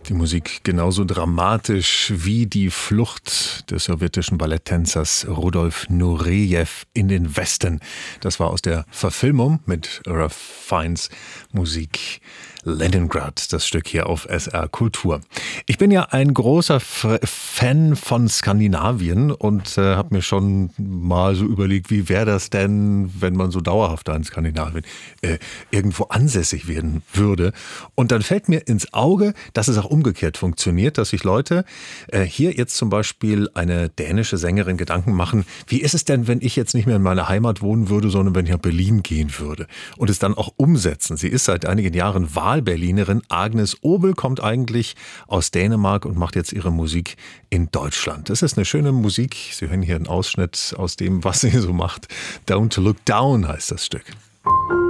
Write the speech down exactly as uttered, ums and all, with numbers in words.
Die Musik genauso dramatisch wie die Flucht des sowjetischen Balletttänzers Rudolf Nurejew in den Westen. Das war aus der Verfilmung mit Ralph Fiennes Musik Leningrad, das Stück hier auf S R Kultur. Ich bin ja ein großer F- Fan von Skandinavien und äh, habe mir schon mal so überlegt, wie wäre das denn, wenn man so dauerhaft da in Skandinavien äh, irgendwo ansässig werden würde. Und dann fällt mir ins Auge, dass es auch umgekehrt funktioniert, dass sich Leute äh, hier jetzt zum Beispiel eine dänische Sängerin Gedanken machen, wie ist es denn, wenn ich jetzt nicht mehr in meiner Heimat wohnen würde, sondern wenn ich nach Berlin gehen würde und es dann auch umsetzen. Sie ist seit einigen Jahren Wahlberlinerin. Agnes Obel kommt eigentlich aus Dänemark und macht jetzt ihre Musik in Deutschland. Das ist eine schöne Musik. Sie hören hier einen Ausschnitt aus dem, was sie so macht. Don't Look Down heißt das Stück.